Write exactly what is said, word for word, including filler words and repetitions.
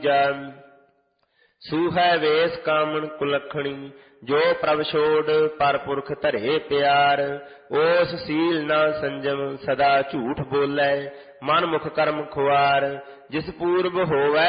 ਜਮ ਸੂਹੈ ਵੇਸ ਕਾਮਣ ਕੁਲਖਣੀ ਜੋ ਪ੍ਰਭ ਛੋੜ ਪਰ ਪੁਰਖ ਧਰੇ ਪਿਆਰ ਉਸ ਸੀਲ ਨਾ ਸੰਜਮ ਸਦਾ ਝੂਠ ਬੋਲੇ ਮਨ ਮੁਖ ਕਰਮ ਖੁਆਰ ਜਿਸ ਪੂਰਬ ਹੋਵੈ